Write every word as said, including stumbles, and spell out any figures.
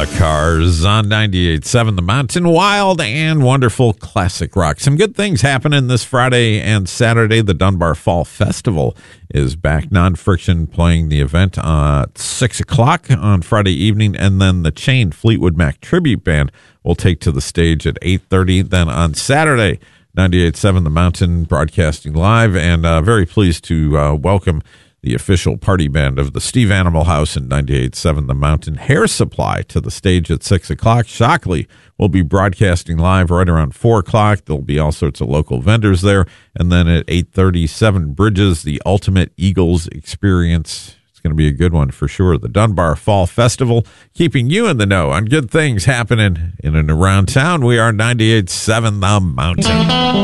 The Cars on ninety-eight point seven The Mountain. Wild and wonderful classic rock. Some good things happening this Friday and Saturday. The Dunbar Fall Festival is back. Non-Friction playing the event at six o'clock on Friday evening. And then the Chain Fleetwood Mac Tribute Band will take to the stage at eight thirty. Then on Saturday, ninety-eight point seven The Mountain broadcasting live. And uh, very pleased to uh, welcome the official party band of the Steve Animal House and ninety-eight point seven The Mountain Hair Supply to the stage at six o'clock. Shockley will be broadcasting live right around four o'clock. There'll be all sorts of local vendors there. And then at eight thirty, Seven Bridges, the Ultimate Eagles Experience. It's going to be a good one for sure. The Dunbar Fall Festival, keeping you in the know on good things happening in and around town. We are ninety-eight point seven The Mountain.